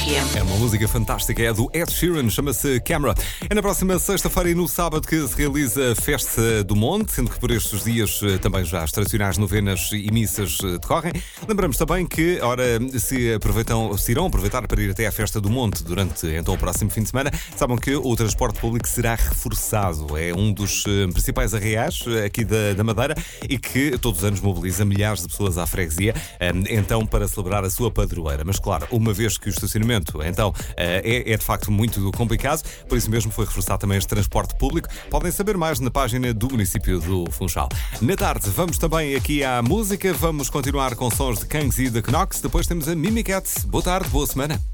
FM. É uma música fantástica, é do Ed Sheeran, chama-se Camera. É na próxima sexta-feira e no sábado que se realiza a Festa do Monte, sendo que por estes dias também já as tradicionais novenas e missas decorrem. Lembramos também que, se irão aproveitar para ir até à Festa do Monte durante então o próximo fim de semana, sabem que o transporte público será reforçado. É um dos principais arraiais aqui da Madeira e que todos os anos mobiliza milhares de pessoas à freguesia, então para celebrar a sua padroeira. Mas claro, uma vez que o estacionamento então é de facto muito complicado, por isso mesmo foi reforçado também este transporte público. Podem saber mais na página do município do Funchal. Na tarde vamos também aqui à música, vamos continuar com sons de Kangs e de Knox, depois temos a Mimicat. Boa tarde, boa semana.